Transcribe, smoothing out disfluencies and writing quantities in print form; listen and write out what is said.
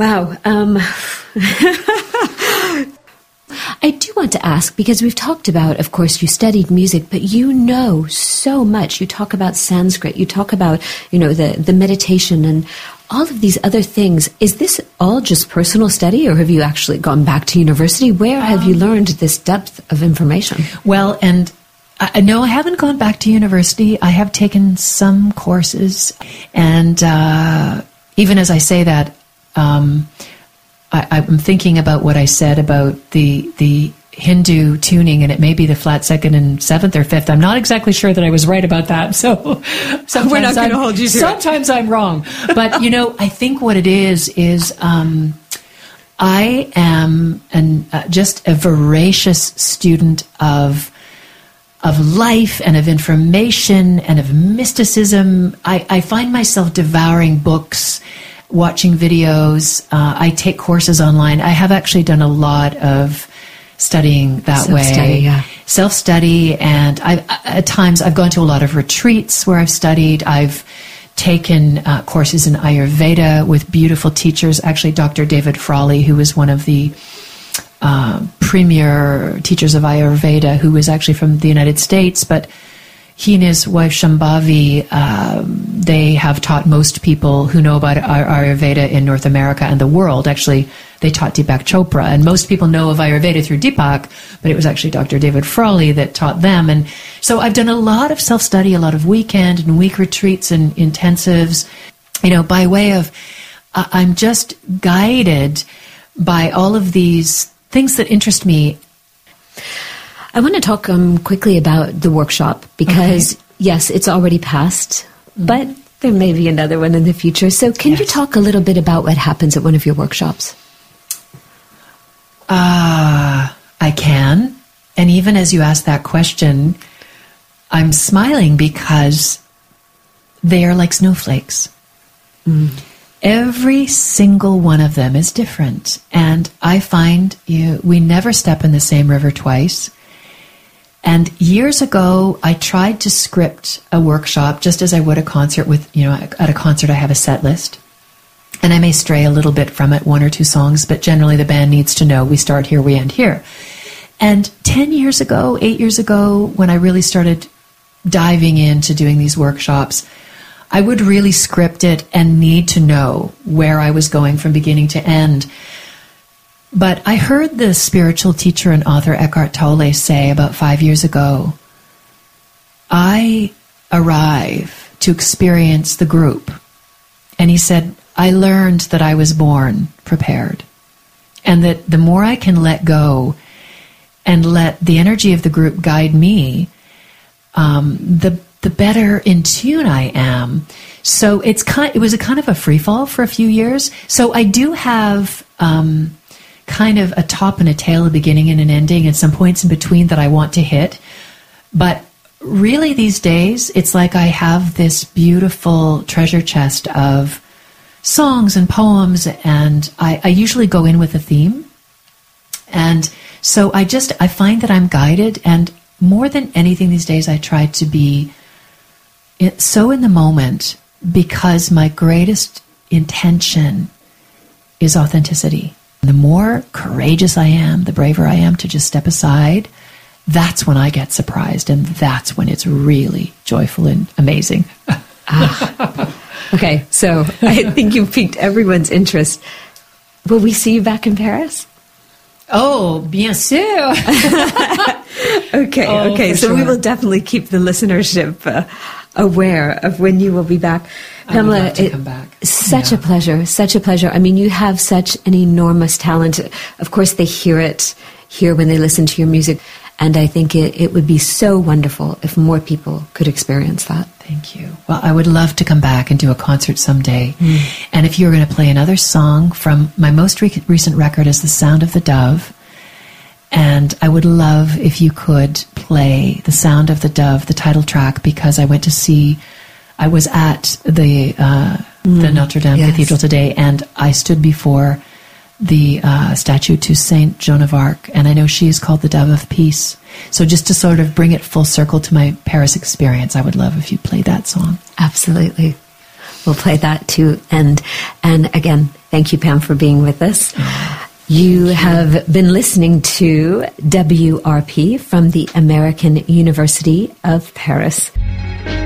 Wow. I do want to ask, because we've talked about, of course, you studied music, but you know so much. You talk about Sanskrit, you talk about, the meditation and all of these other things. Is this all just personal study, or have you actually gone back to university? Where have you learned this depth of information? Well, and no, I haven't gone back to university. I have taken some courses, and even as I say that, I'm thinking about what I said about the Hindu tuning, and it may be the flat second and seventh or fifth. I'm not exactly sure that I was right about that. So we're not going to hold you to it. Sometimes I'm wrong. But, I think what it is I am just a voracious student of life and of information and of mysticism. I find myself devouring books, watching videos. I take courses online. I have actually done a lot of studying that Self-study, way. yeah. Self-study, and at times I've gone to a lot of retreats where I've studied. I've taken courses in Ayurveda with beautiful teachers. Actually, Dr. David Frawley, who was one of the premier teachers of Ayurveda, who was actually from the United States, but he and his wife Shambhavi, they have taught most people who know about Ayurveda in North America and the world. Actually, they taught Deepak Chopra, and most people know of Ayurveda through Deepak, but it was actually Dr. David Frawley that taught them. And so I've done a lot of self-study, a lot of weekend and week retreats and intensives, by way of, I'm just guided by all of these things that interest me. I want to talk quickly about the workshop because, yes, it's already passed, but there may be another one in the future. So can you talk a little bit about what happens at one of your workshops? I can. And even as you ask that question, I'm smiling because they are like snowflakes. Every single one of them is different. And I find we never step in the same river twice. And years ago, I tried to script a workshop just as I would a concert with, at a concert I have a set list. And I may stray a little bit from it, 1 or 2 songs, but generally the band needs to know we start here, we end here. And 10 years ago, 8 years ago, when I really started diving into doing these workshops, I would really script it and need to know where I was going from beginning to end. But I heard the spiritual teacher and author Eckhart Tolle say about 5 years ago, I arrive to experience the group. And he said, I learned that I was born prepared. And that the more I can let go and let the energy of the group guide me, the better in tune I am. So it was a kind of a free fall for a few years. So I do have kind of a top and a tail, a beginning and an ending, and some points in between that I want to hit. But really these days, it's like I have this beautiful treasure chest of songs and poems, and I usually go in with a theme. And so I find that I'm guided, and more than anything these days, I try to be so in the moment, because my greatest intention is authenticity. The more courageous I am, the braver I am to just step aside, that's when I get surprised, and that's when it's really joyful and amazing. Okay, so I think you've piqued everyone's interest. Will we see you back in Paris? Oh, bien sûr. Okay. So we will definitely keep the listenership aware of when you will be back. Pamela, I would love to come back. Such a pleasure. I mean, you have such an enormous talent. Of course, they hear it here when they listen to your music. And I think it would be so wonderful if more people could experience that. Thank you. Well, I would love to come back and do a concert someday. And if you were going to play another song from my most recent record is The Sound of the Dove. And I would love if you could play The Sound of the Dove, the title track, because I was at the Notre Dame Cathedral today, and I stood before the statue to Saint Joan of Arc, and I know she is called the Dove of Peace. So just to sort of bring it full circle to my Paris experience, I would love if you played that song. Absolutely. We'll play that to end. And again, thank you, Pam, for being with us. You have been listening to WRP from the American University of Paris.